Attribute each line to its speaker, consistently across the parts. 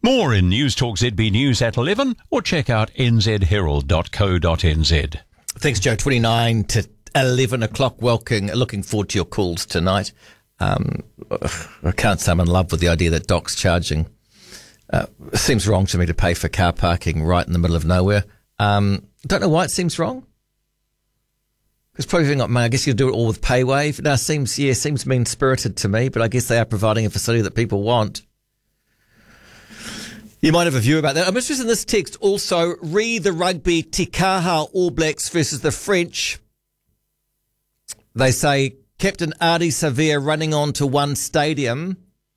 Speaker 1: More in News Talk ZB News at 11 or check out nzherald.co.nz.
Speaker 2: Thanks, Joe. 29 to 11 o'clock. Looking forward to your calls tonight. I can't say I'm in love with the idea that Doc's charging. It seems wrong to me to pay for car parking right in the middle of nowhere. Don't know why it seems wrong. Because probably if you've got money, I guess you do it all with PayWave. Now, seems mean-spirited to me, but I guess they are providing a facility that people want. You might have a view about that. I'm interested in this text also. The rugby Te Kaha All Blacks versus the French. They say Captain Ardie Savea running on to one stadium,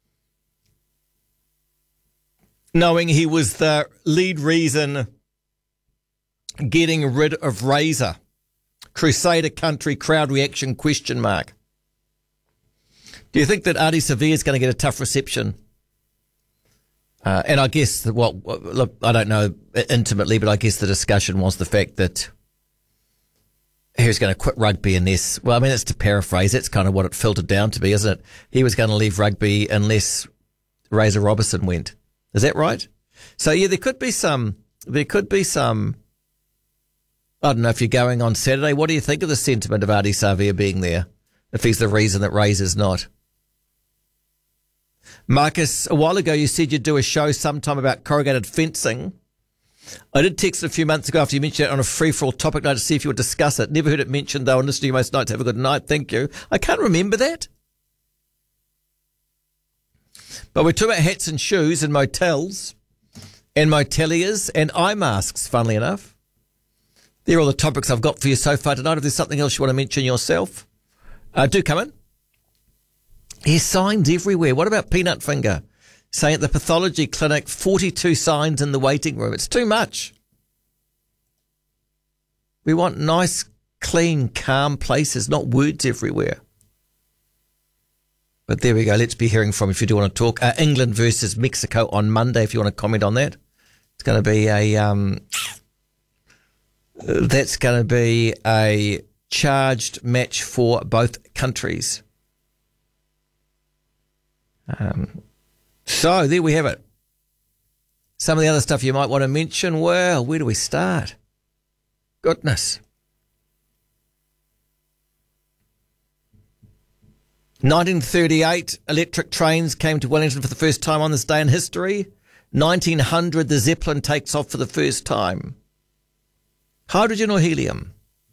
Speaker 2: knowing he was the lead reason getting rid of Razor. Crusader country crowd reaction ? Do you think that Ardie Savea is going to get a tough reception? And I guess look, I don't know intimately, but I guess the discussion was the fact that he was going to quit rugby unless, well, I mean, it's to paraphrase, it's kind of what it filtered down to be, isn't it? He was going to leave rugby unless Razor Robertson went. Is that right? So yeah, there could be some, I don't know if you're going on Saturday. What do you think of the sentiment of Ardie Savea being there if he's the reason that Razor's not? Marcus, a while ago you said you'd do a show sometime about corrugated fencing. I did text it a few months ago after you mentioned it on a free-for-all topic night to see if you would discuss it. Never heard it mentioned, though, and listen to you most nights. Have a good night. Thank you. I can't remember that. But we're talking about hats and shoes and motels and moteliers and eye masks, funnily enough. They're all the topics I've got for you so far tonight. If there's something else you want to mention yourself, do come in. There's signs everywhere. What about Peanut Finger saying at the pathology clinic, 42 signs in the waiting room? It's too much. We want nice, clean, calm places, not words everywhere. But there we go. Let's be hearing from if you do want to talk. England versus Mexico on Monday, if you want to comment on that. It's going to be that's going to be a charged match for both countries. So there we have it. Some of the other stuff you might want to mention. Well, where do we start? Goodness. 1938, electric trains came to Wellington for the first time on this day in history. 1900, the Zeppelin takes off for the first time. Hydrogen or helium?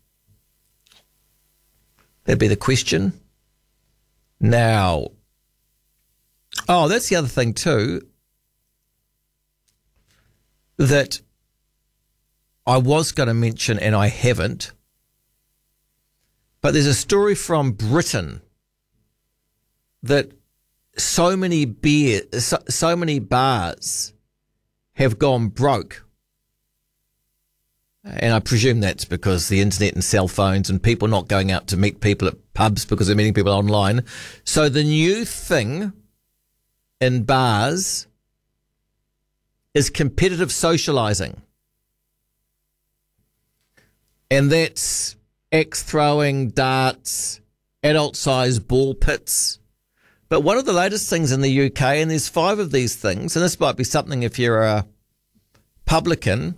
Speaker 2: That'd be the question. Now, that's the other thing too, that I was going to mention and I haven't. But there's a story from Britain that so many bars have gone broke. And I presume that's because the internet and cell phones and people not going out to meet people at pubs because they're meeting people online. So the new thing in bars is competitive socialising. And that's axe throwing, darts, adult-sized ball pits. But one of the latest things in the UK, and there's 5 of these things, and this might be something if you're a publican,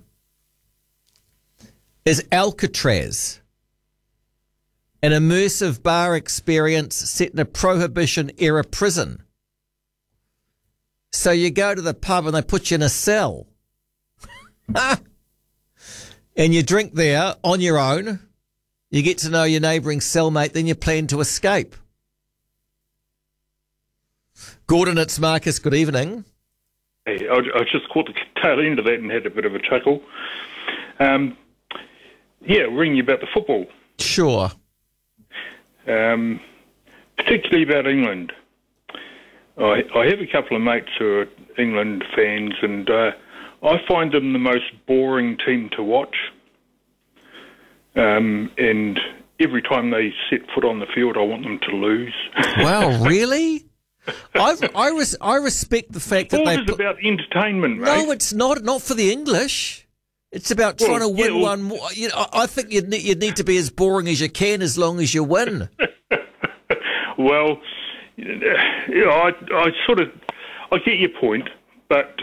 Speaker 2: is Alcatraz, an immersive bar experience set in a Prohibition-era prison. So you go to the pub and they put you in a cell. And you drink there on your own. You get to know your neighbouring cellmate, then you plan to escape. Gordon, it's Marcus. Good evening.
Speaker 3: Hey, I just caught the tail end of that and had a bit of a chuckle. Ringing you about the football.
Speaker 2: Sure.
Speaker 3: Particularly about England. I have a couple of mates who are England fans, and I find them the most boring team to watch. And every time they set foot on the field, I want them to lose.
Speaker 2: Wow, really? I respect the fact that
Speaker 3: Sport is about entertainment, mate.
Speaker 2: No, it's not. Not for the English. It's about trying to win one more. You know, I think you'd need to be as boring as you can as long as you win.
Speaker 3: Well, I get your point, but